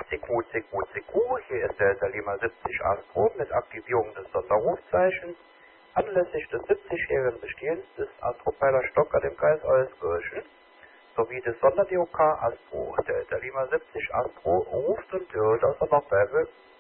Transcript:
CQ. Hier ist der Lima 70 Astro mit Aktivierung des Sonderrufzeichens anlässlich des 70-jährigen Bestehens des Astropfeiler Stocker dem Kreis Euskirchen sowie des Sonder-DOK Astro. Der Lima 70 Astro ruft und hört aus der Nordwelle